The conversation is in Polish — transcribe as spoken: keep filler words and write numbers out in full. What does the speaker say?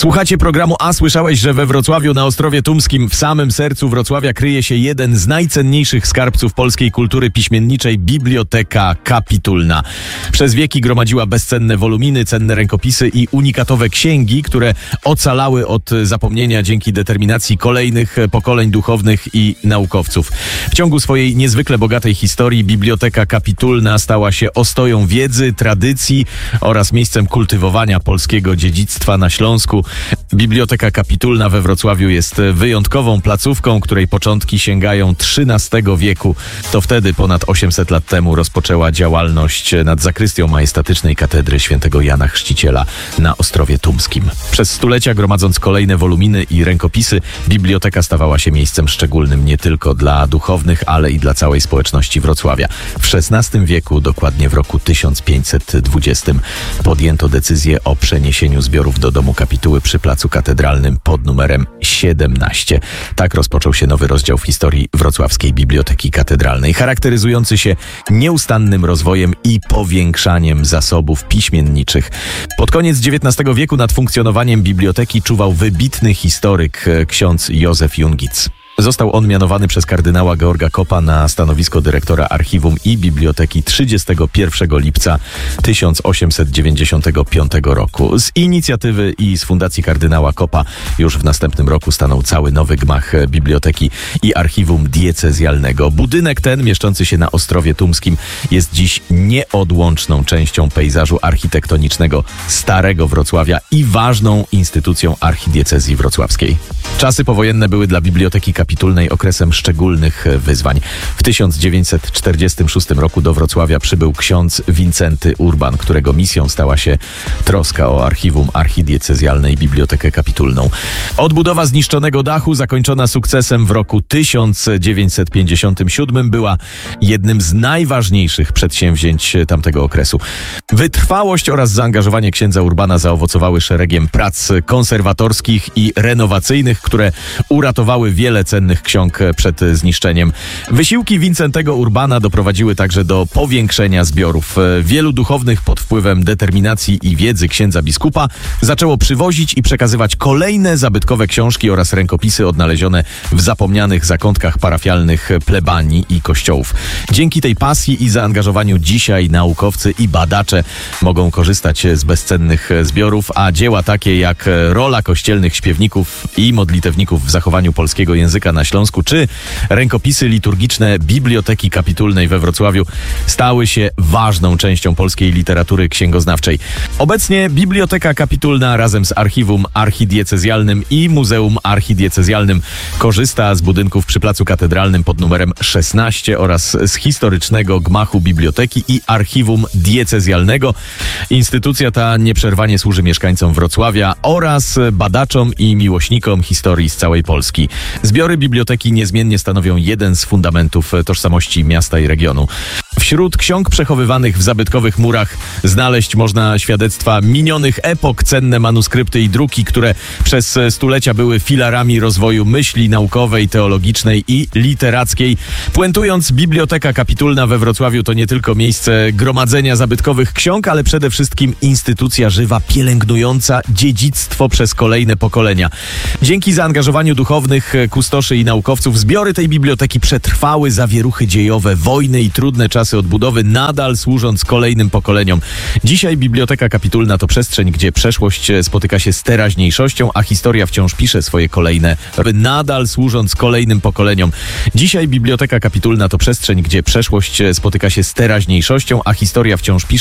Słuchacie programu A słyszałeś, że we Wrocławiu na Ostrowie Tumskim, w samym sercu Wrocławia, kryje się jeden z najcenniejszych skarbców polskiej kultury piśmienniczej – Biblioteka Kapitulna. Przez wieki gromadziła bezcenne woluminy, cenne rękopisy i unikatowe księgi, które ocalały od zapomnienia dzięki determinacji kolejnych pokoleń duchownych i naukowców. W ciągu swojej niezwykle bogatej historii Biblioteka Kapitulna stała się ostoją wiedzy, tradycji oraz miejscem kultywowania polskiego dziedzictwa na Śląsku. Biblioteka Kapitulna we Wrocławiu jest wyjątkową placówką, której początki sięgają trzynastego wieku. To wtedy, ponad osiemset lat temu, rozpoczęła działalność nad zakrystią majestatycznej katedry świętego Jana Chrzciciela na Ostrowie Tumskim. Przez stulecia, gromadząc kolejne woluminy i rękopisy, biblioteka stawała się miejscem szczególnym nie tylko dla duchownych, ale i dla całej społeczności Wrocławia. W szesnastym wieku, dokładnie w roku tysiąc pięćset dwudziestym, podjęto decyzję o przeniesieniu zbiorów do Domu Kapituły przy Placu Katedralnym pod numerem siedemnaście. Tak rozpoczął się nowy rozdział w historii Wrocławskiej Biblioteki Katedralnej, charakteryzujący się nieustannym rozwojem i powiększaniem zasobów piśmienniczych. Pod koniec dziewiętnastego wieku nad funkcjonowaniem biblioteki czuwał wybitny historyk ksiądz Józef Jungic. Został on mianowany przez kardynała Georga Kopa na stanowisko dyrektora Archiwum i Biblioteki trzydziestego pierwszego lipca tysiąc osiemset dziewięćdziesiątego piątego roku. Z inicjatywy i z fundacji kardynała Kopa już w następnym roku stanął cały nowy gmach Biblioteki i Archiwum Diecezjalnego. Budynek ten, mieszczący się na Ostrowie Tumskim, jest dziś nieodłączną częścią pejzażu architektonicznego Starego Wrocławia i ważną instytucją archidiecezji wrocławskiej. Czasy powojenne były dla Biblioteki Kapitulnej okresem szczególnych wyzwań. W tysiąc dziewięćset czterdziestym szóstym roku do Wrocławia przybył ksiądz Wincenty Urban, którego misją stała się troska o Archiwum Archidiecezjalne i Bibliotekę Kapitulną. Odbudowa zniszczonego dachu, zakończona sukcesem w roku tysiąc dziewięćset pięćdziesiątym siódmym, była jednym z najważniejszych przedsięwzięć tamtego okresu. Wytrwałość oraz zaangażowanie księdza Urbana zaowocowały szeregiem prac konserwatorskich i renowacyjnych, które uratowały wiele cennych ksiąg przed zniszczeniem. Wysiłki Wincentego Urbana doprowadziły także do powiększenia zbiorów. Wielu duchownych pod wpływem determinacji i wiedzy księdza biskupa zaczęło przywozić i przekazywać kolejne zabytkowe książki oraz rękopisy odnalezione w zapomnianych zakątkach parafialnych plebanii i kościołów. Dzięki tej pasji i zaangażowaniu dzisiaj naukowcy i badacze mogą korzystać z bezcennych zbiorów, a dzieła takie jak rola kościelnych śpiewników i modlitewników w zachowaniu polskiego języka na Śląsku, czy rękopisy liturgiczne Biblioteki Kapitulnej we Wrocławiu stały się ważną częścią polskiej literatury księgoznawczej. Obecnie Biblioteka Kapitulna razem z Archiwum Archidiecezjalnym i Muzeum Archidiecezjalnym korzysta z budynków przy Placu Katedralnym pod numerem szesnaście oraz z historycznego gmachu Biblioteki i Archiwum Diecezjalnego. Instytucja ta nieprzerwanie służy mieszkańcom Wrocławia oraz badaczom i miłośnikom historii z całej Polski. Zbiory biblioteki niezmiennie stanowią jeden z fundamentów tożsamości miasta i regionu. Wśród ksiąg przechowywanych w zabytkowych murach znaleźć można świadectwa minionych epok, cenne manuskrypty i druki, które przez stulecia były filarami rozwoju myśli naukowej, teologicznej i literackiej. Puentując, Biblioteka Kapitulna we Wrocławiu to nie tylko miejsce gromadzenia zabytkowych ksiąg, ale przede wszystkim instytucja żywa, pielęgnująca dziedzictwo przez kolejne pokolenia. Dzięki zaangażowaniu duchownych, kustoszy i naukowców zbiory tej biblioteki przetrwały zawieruchy dziejowe, wojny i trudne czasy odbudowy, nadal służąc kolejnym pokoleniom. Dzisiaj Biblioteka Kapitulna to przestrzeń, gdzie przeszłość spotyka się z teraźniejszością, a historia wciąż pisze swoje kolejne, nadal służąc kolejnym pokoleniom. Dzisiaj Biblioteka Kapitulna to przestrzeń, gdzie przeszłość spotyka się z teraźniejszością, a historia wciąż pisze